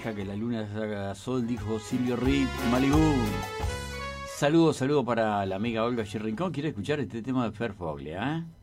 deja que la luna se haga sol, dijo Silvio Reed, Malibú. Saludos para la amiga Olga G. Rincón. ¿Quiere escuchar este tema de Fer Foglia,